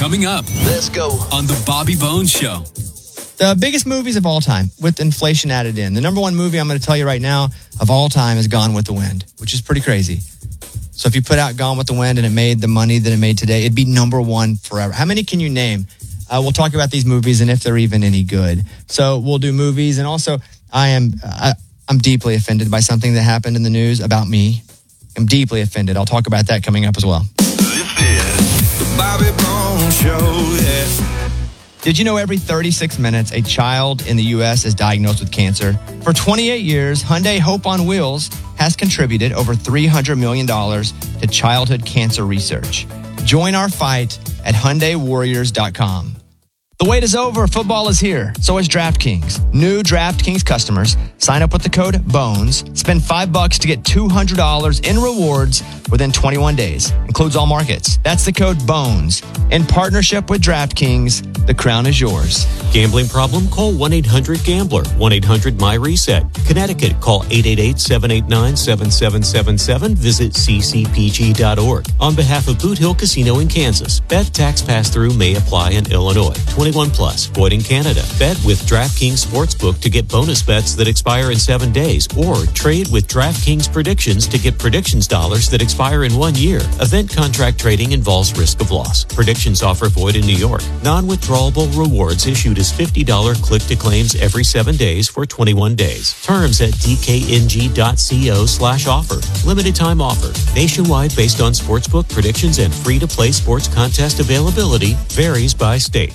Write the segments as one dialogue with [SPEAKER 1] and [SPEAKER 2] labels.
[SPEAKER 1] Coming up.
[SPEAKER 2] Let's go.
[SPEAKER 1] On the Bobby Bones Show.
[SPEAKER 3] The biggest movies of all time with inflation added in. The number one movie I'm going to tell you right now of all time is Gone with the Wind, which is pretty crazy. So if you put out Gone with the Wind and it made the money that it made today, it'd be number one forever. How many can you name? We'll talk about these movies and if they're even any good. So we'll do movies. And also, I'm deeply offended by something that happened in the news about me. I'm deeply offended. I'll talk about that coming up as well.
[SPEAKER 4] This is the Bobby Bones Show, yeah.
[SPEAKER 3] Did you know every 36 minutes, a child in the U.S. is diagnosed with cancer? For 28 years, Hyundai Hope on Wheels has contributed over $300 million to childhood cancer research. Join our fight at HyundaiWarriors.com. The wait is over. Football is here. So is DraftKings. New DraftKings customers sign up with the code BONES. Spend $5 to get $200 in rewards within 21 days. Includes all markets. That's the code BONES. In partnership with DraftKings, the crown is yours.
[SPEAKER 5] Gambling problem? Call 1-800-GAMBLER. 1-800-MY-RESET. Connecticut, call 888-789-7777. Visit ccpg.org. On behalf of Boot Hill Casino in Kansas, bet tax pass-through may apply in Illinois. 21 plus, void in Canada. Bet with DraftKings Sportsbook to get bonus bets that expire in 7 days, or trade with DraftKings Predictions to get predictions dollars that expire in 1 year. Event contract trading involves risk of loss. Predictions offer void in New York. Non-withdrawable rewards issued as $50 click-to-claims every 7 days for 21 days. Terms at dkng.co/offer. Limited time offer. Nationwide based on sportsbook predictions and free-to-play sports contest availability. Varies by state.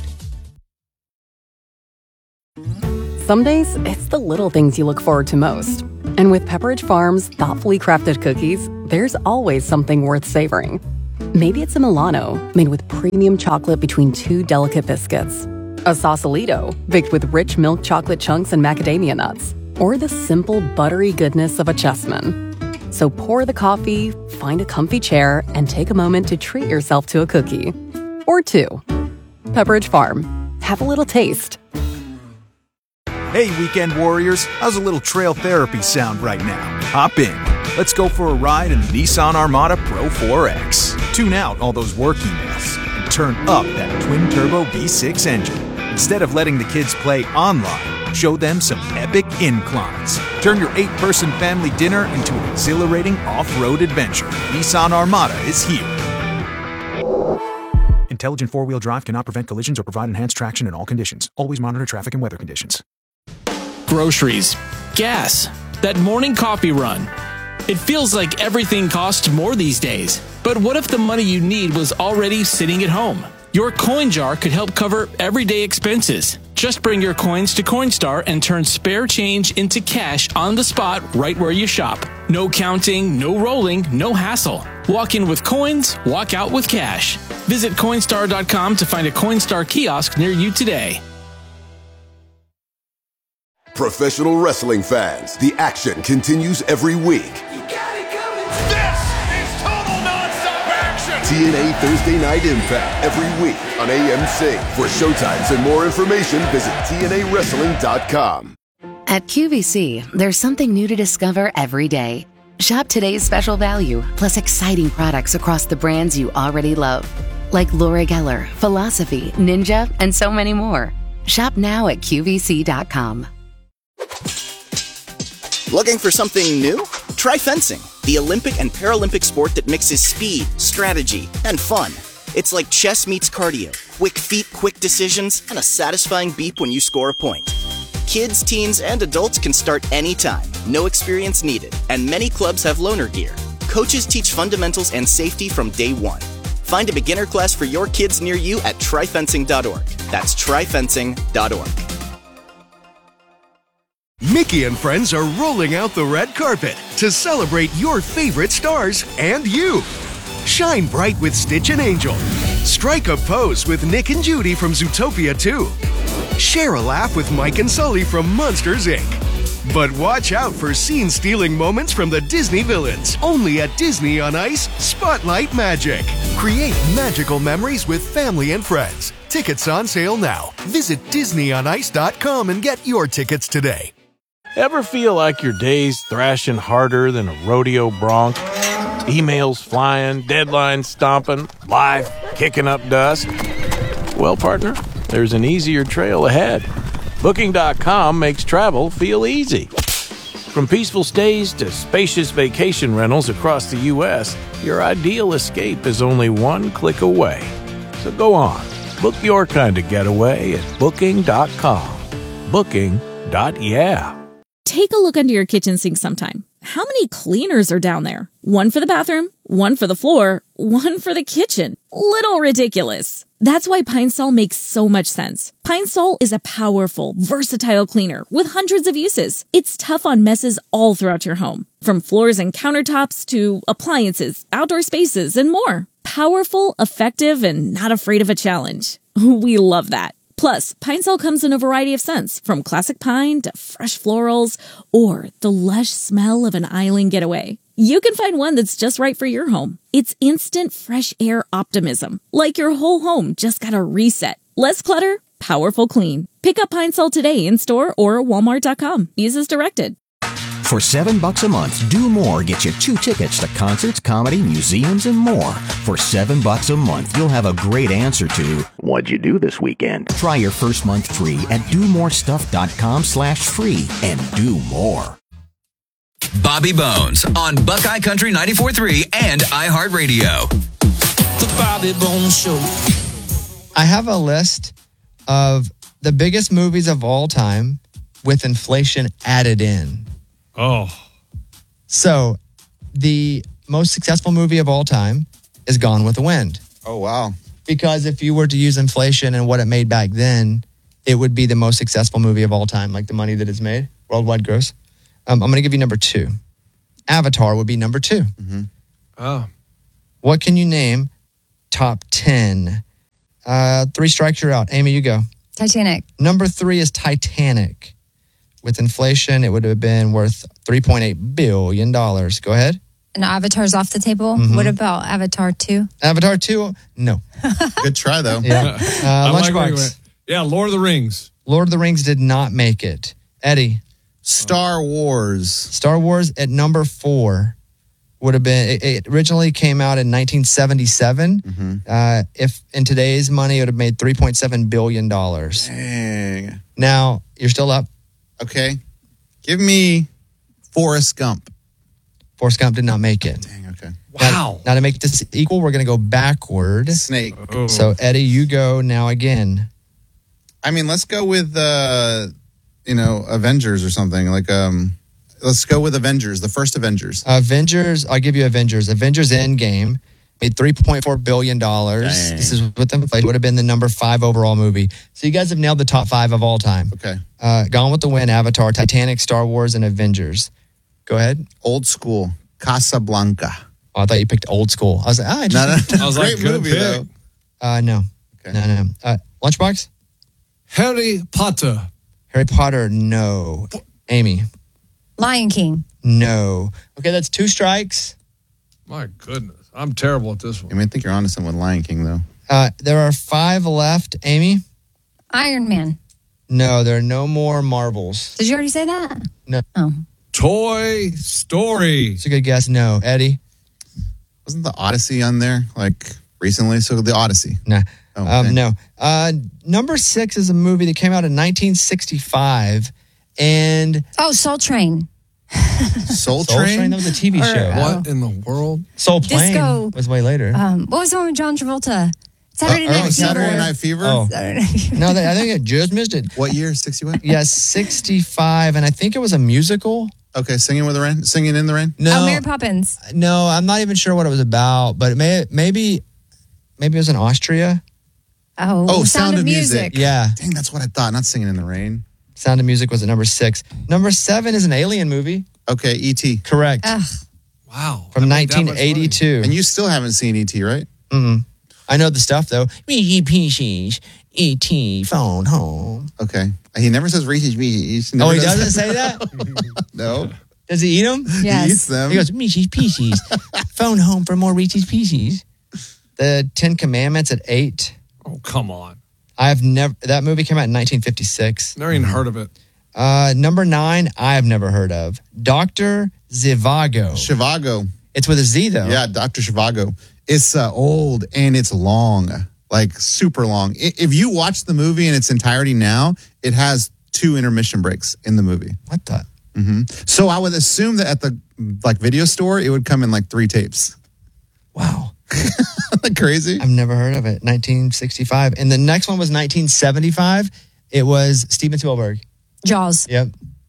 [SPEAKER 6] Some days, it's the little things you look forward to most. And with Pepperidge Farm's thoughtfully crafted cookies, there's always something worth savoring. Maybe it's a Milano, made with premium chocolate between two delicate biscuits. A Sausalito, baked with rich milk chocolate chunks and macadamia nuts. Or the simple, buttery goodness of a Chessman. So pour the coffee, find a comfy chair, and take a moment to treat yourself to a cookie. Or two. Pepperidge Farm. Have a little taste.
[SPEAKER 7] Hey, weekend warriors, how's a little trail therapy sound right now? Hop in. Let's go for a ride in the Nissan Armada Pro 4X. Tune out all those work emails and turn up that twin-turbo V6 engine. Instead of letting the kids play online, show them some epic inclines. Turn your 8-person family dinner into an exhilarating off-road adventure. Nissan Armada is here. Intelligent four-wheel drive cannot prevent collisions or provide enhanced traction in all conditions. Always monitor traffic and weather conditions.
[SPEAKER 8] Groceries, gas, that morning coffee run. It feels like everything costs more these days. But what if the money you need was already sitting at home? Your coin jar could help cover everyday expenses. Just bring your coins to Coinstar and turn spare change into cash on the spot right where you shop. No counting, no rolling, no hassle. Walk in with coins, walk out with cash. Visit Coinstar.com to find a Coinstar kiosk near you today.
[SPEAKER 9] Professional wrestling fans, the action continues every week.
[SPEAKER 4] You got it coming. This is total nonstop action.
[SPEAKER 9] TNA Thursday Night Impact every week on AMC. For showtimes and more information, visit TNAWrestling.com.
[SPEAKER 10] At QVC, there's something new to discover every day. Shop today's special value, plus exciting products across the brands you already love. Like Laura Geller, Philosophy, Ninja, and so many more. Shop now at QVC.com.
[SPEAKER 2] Looking for something new? Try fencing, the Olympic and Paralympic sport that mixes speed, strategy, and fun. It's like chess meets cardio, quick feet, quick decisions, and a satisfying beep when you score a point. Kids, teens, and adults can start anytime, no experience needed, and many clubs have loaner gear. Coaches teach fundamentals and safety from day one. Find a beginner class for your kids near you at tryfencing.org. That's tryfencing.org.
[SPEAKER 11] Mickey and friends are rolling out the red carpet to celebrate your favorite stars and you. Shine bright with Stitch and Angel. Strike a pose with Nick and Judy from Zootopia 2. Share a laugh with Mike and Sully from Monsters, Inc. But watch out for scene-stealing moments from the Disney villains. Only at Disney on Ice Spotlight Magic. Create magical memories with family and friends. Tickets on sale now. Visit DisneyOnIce.com and get your tickets today.
[SPEAKER 12] Ever feel like your day's thrashing harder than a rodeo bronc? Emails flying, deadlines stomping, life kicking up dust? Well, partner, there's an easier trail ahead. Booking.com makes travel feel easy. From peaceful stays to spacious vacation rentals across the U.S., your ideal escape is only one click away. So go on, book your kind of getaway at Booking.com. Booking.yeah.
[SPEAKER 13] Take a look under your kitchen sink sometime. How many cleaners are down there? One for the bathroom, one for the floor, one for the kitchen. Little ridiculous. That's why Pine Sol makes so much sense. Pine Sol is a powerful, versatile cleaner with hundreds of uses. It's tough on messes all throughout your home, from floors and countertops to appliances, outdoor spaces, and more. Powerful, effective, and not afraid of a challenge. We love that. Plus, Pine Sol comes in a variety of scents, from classic pine to fresh florals or the lush smell of an island getaway. You can find one that's just right for your home. It's instant fresh air optimism, like your whole home just got a reset. Less clutter, powerful clean. Pick up Pine Sol today in store or Walmart.com. Use as directed.
[SPEAKER 14] For $7 a month, Do More gets you 2 tickets to concerts, comedy, museums, and more. For $7 a month, you'll have a great answer to, what'd you do this weekend? Try your first month free at domorestuff.com/free and do more.
[SPEAKER 15] Bobby Bones on Buckeye Country 94.3 and iHeartRadio.
[SPEAKER 16] The Bobby Bones Show.
[SPEAKER 3] I have a list of the biggest movies of all time with inflation added in.
[SPEAKER 17] Oh.
[SPEAKER 3] So, the most successful movie of all time is Gone with the Wind.
[SPEAKER 18] Oh, wow.
[SPEAKER 3] Because if you were to use inflation and what it made back then, it would be the most successful movie of all time, like the money that it's made, worldwide gross. I'm going to give you number 2. Avatar would be number 2.
[SPEAKER 18] Mm-hmm.
[SPEAKER 17] Oh.
[SPEAKER 3] What can you name top 10? 3 strikes, you're out. Amy, you go.
[SPEAKER 19] Titanic.
[SPEAKER 3] Number 3 is Titanic. With inflation, it would have been worth $3.8 billion. Go ahead.
[SPEAKER 19] And Avatar's off the table.
[SPEAKER 3] Mm-hmm.
[SPEAKER 19] What about Avatar 2?
[SPEAKER 3] Avatar 2? No.
[SPEAKER 18] Good try, though.
[SPEAKER 3] Yeah. Lunchbox.
[SPEAKER 17] Yeah, Lord of the Rings.
[SPEAKER 3] Lord of the Rings did not make it. Eddie.
[SPEAKER 18] Star Wars.
[SPEAKER 3] Star Wars at number 4 would have been, it originally came out in 1977.
[SPEAKER 18] Mm-hmm.
[SPEAKER 3] If in today's money, it would have made $3.7 billion.
[SPEAKER 18] Dang.
[SPEAKER 3] Now, you're still up.
[SPEAKER 18] Okay. Give me Forrest Gump.
[SPEAKER 3] Forrest Gump did not make it.
[SPEAKER 18] Dang, okay.
[SPEAKER 3] Wow. Now to make this equal, we're going to go backward.
[SPEAKER 18] Snake.
[SPEAKER 17] Oh.
[SPEAKER 3] So, Eddie, you go now again.
[SPEAKER 18] I mean, let's go with, Avengers or something. Like, let's go with Avengers, the first Avengers.
[SPEAKER 3] Avengers, I'll give you Avengers. Avengers Endgame made $3.4 billion.
[SPEAKER 18] Dang.
[SPEAKER 3] This is with inflation. Would have been the number 5 overall movie. So you guys have nailed the top 5 of all time.
[SPEAKER 18] Okay.
[SPEAKER 3] Gone with the Wind, Avatar, Titanic, Star Wars, and Avengers. Go ahead.
[SPEAKER 18] Old school, Casablanca.
[SPEAKER 3] Oh, I thought you picked old school. I was like, I just...
[SPEAKER 18] I was like, great movie, though.
[SPEAKER 3] No.
[SPEAKER 18] Okay.
[SPEAKER 3] No. Lunchbox?
[SPEAKER 17] Harry Potter.
[SPEAKER 3] Harry Potter, no. Amy?
[SPEAKER 19] Lion King.
[SPEAKER 3] No. Okay, that's 2 strikes.
[SPEAKER 17] My goodness. I'm terrible at this one.
[SPEAKER 18] I mean, I think you're onto something with Lion King, though.
[SPEAKER 3] There are 5 left. Amy?
[SPEAKER 19] Iron Man.
[SPEAKER 3] No, there are no more Marvels.
[SPEAKER 19] Did you already say that?
[SPEAKER 3] No.
[SPEAKER 19] Oh.
[SPEAKER 17] Toy Story.
[SPEAKER 3] It's a good guess. No. Eddie?
[SPEAKER 18] Wasn't the Odyssey on there, like, recently? So the Odyssey.
[SPEAKER 3] Nah.
[SPEAKER 18] Oh, okay.
[SPEAKER 3] No. Number 6 is a movie that came out in 1965. And...
[SPEAKER 19] Oh, Soul Train.
[SPEAKER 18] Soul Train?
[SPEAKER 3] That was a TV show.
[SPEAKER 17] What in the world?
[SPEAKER 3] Soul Plane
[SPEAKER 19] Disco.
[SPEAKER 3] was way later.
[SPEAKER 19] What was the one with John Travolta? Saturday Night Fever.
[SPEAKER 18] Saturday Night Fever?
[SPEAKER 3] Oh.
[SPEAKER 19] Saturday Night Fever.
[SPEAKER 3] No, I think I just missed it.
[SPEAKER 18] What year? 61?
[SPEAKER 3] Yeah, 65. And I think it was a musical.
[SPEAKER 18] Okay, Singing in the Rain?
[SPEAKER 3] No.
[SPEAKER 19] Oh, Mary Poppins.
[SPEAKER 3] No, I'm not even sure what it was about. But maybe it was in Austria.
[SPEAKER 19] Oh, Sound of Music.
[SPEAKER 3] Yeah.
[SPEAKER 18] Dang, that's what I thought. Not Singing in the Rain.
[SPEAKER 3] Sound of Music was at number 6. Number 7 is an alien movie.
[SPEAKER 18] Okay, E.T.
[SPEAKER 3] Correct.
[SPEAKER 19] Ugh.
[SPEAKER 17] Wow.
[SPEAKER 3] From 1982.
[SPEAKER 18] And you still haven't seen E.T., right?
[SPEAKER 3] Mm-mm. I know the stuff, though. E.T. phone home.
[SPEAKER 18] Okay. He never says Reese's Pieces.
[SPEAKER 3] Oh, he doesn't say that?
[SPEAKER 18] No.
[SPEAKER 3] Does he eat them?
[SPEAKER 19] Yes.
[SPEAKER 18] He eats them.
[SPEAKER 3] He goes, Reese's Pieces. Phone home for more Reese's Pieces. The 10 Commandments at 8.
[SPEAKER 17] Oh, come on.
[SPEAKER 3] That movie came out in 1956.
[SPEAKER 17] Never even heard of it.
[SPEAKER 3] Number 9, I have never heard of. Dr. Zhivago.
[SPEAKER 18] Zhivago.
[SPEAKER 3] It's with a Z, though.
[SPEAKER 18] Yeah, Dr. Zhivago. It's old and it's long. like super long. If you watch the movie in its entirety now, it has 2 intermission breaks in the movie.
[SPEAKER 3] What the?
[SPEAKER 18] Mm-hmm. So I would assume that at the like video store, it would come in like 3 tapes.
[SPEAKER 3] Wow.
[SPEAKER 18] Like crazy.
[SPEAKER 3] I've never heard of it. 1965. And the next one was 1975. It was Steven Spielberg.
[SPEAKER 19] Jaws.
[SPEAKER 3] Yep.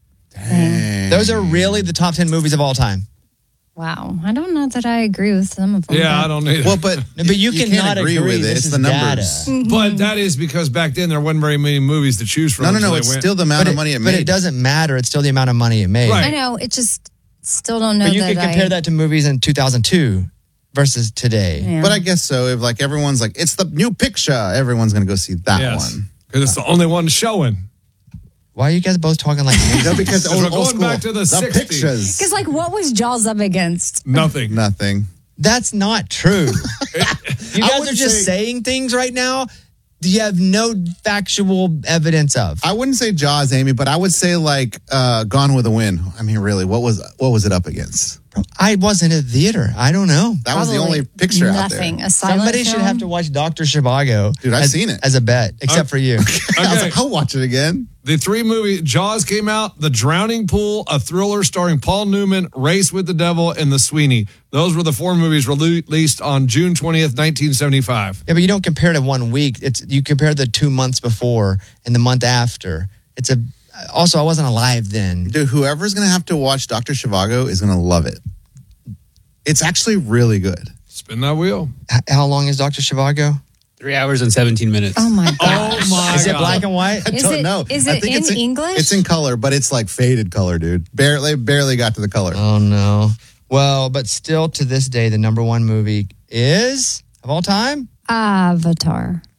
[SPEAKER 18] Dang.
[SPEAKER 3] Those are really the top 10 movies of all time.
[SPEAKER 19] Wow. I don't know that I agree with some of them.
[SPEAKER 17] Yeah, I don't either.
[SPEAKER 18] Well, but
[SPEAKER 3] you cannot
[SPEAKER 18] can't agree with it.
[SPEAKER 3] This
[SPEAKER 18] It's
[SPEAKER 3] is
[SPEAKER 18] the numbers.
[SPEAKER 3] data.
[SPEAKER 17] But that is because back then there wasn't very many movies to choose from.
[SPEAKER 18] No. It's still the amount of money it made.
[SPEAKER 3] But it doesn't matter. It's still the amount of money it made.
[SPEAKER 17] Right.
[SPEAKER 19] I know. It just still don't know
[SPEAKER 3] But you
[SPEAKER 19] that
[SPEAKER 3] could compare that to movies in 2002 versus today.
[SPEAKER 19] Yeah.
[SPEAKER 18] But I guess so. If like everyone's like, it's the new picture, everyone's going to go see that one.
[SPEAKER 17] Because it's the only one showing.
[SPEAKER 3] Why are you guys both talking like me?
[SPEAKER 18] No, because
[SPEAKER 17] we're
[SPEAKER 18] old
[SPEAKER 17] going
[SPEAKER 18] school.
[SPEAKER 17] back to the 60s.
[SPEAKER 18] Pictures.
[SPEAKER 19] Because, like, what was Jaws up against?
[SPEAKER 17] Nothing.
[SPEAKER 3] That's not true. You guys
[SPEAKER 18] would
[SPEAKER 3] are just
[SPEAKER 18] say-
[SPEAKER 3] saying things right now you have no factual evidence of.
[SPEAKER 18] I wouldn't say Jaws, Amy, but I would say like Gone with the Wind. I mean, really, what was it up against?
[SPEAKER 3] I wasn't at the theater. I don't know.
[SPEAKER 18] That was the
[SPEAKER 19] Probably
[SPEAKER 18] only picture out there.
[SPEAKER 19] nothing. A silent
[SPEAKER 3] Somebody should
[SPEAKER 19] film?
[SPEAKER 3] have to watch Dr. Zhivago.
[SPEAKER 18] Dude, I've seen it.
[SPEAKER 3] As a bet, except for you.
[SPEAKER 18] I was like, I'll watch it again.
[SPEAKER 17] The 3 movies, Jaws came out, The Drowning Pool, a thriller starring Paul Newman, Race with the Devil, and The Sweeney. Those were the 4 movies released on June 20th, 1975.
[SPEAKER 3] Yeah, but you don't compare to 1 week. You compare the 2 months before and the month after. Also, I wasn't alive then.
[SPEAKER 18] Dude, whoever's going to have to watch Dr. Zhivago is going to love it. It's actually really good.
[SPEAKER 17] Spin that wheel.
[SPEAKER 3] How long is Dr. Zhivago?
[SPEAKER 20] 3 hours and 17 minutes.
[SPEAKER 19] Oh, my gosh.
[SPEAKER 17] Oh, my
[SPEAKER 3] Is it
[SPEAKER 17] God.
[SPEAKER 3] black and white?
[SPEAKER 18] I don't know.
[SPEAKER 19] Is
[SPEAKER 18] I
[SPEAKER 19] it
[SPEAKER 18] think
[SPEAKER 19] in English?
[SPEAKER 18] It's in color, but it's like faded color, dude. Barely got to the color.
[SPEAKER 3] Oh, no. Well, but still to this day, the number 1 movie is, of all time,
[SPEAKER 19] Avatar.